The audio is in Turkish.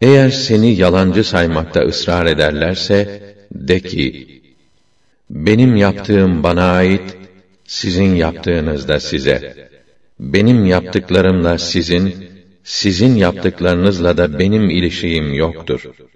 Eğer seni yalancı saymakta ısrar ederlerse, de ki, benim yaptığım bana ait, sizin yaptığınız da size. Benim yaptıklarımla sizin yaptıklarınızla da benim ilişiğim yoktur.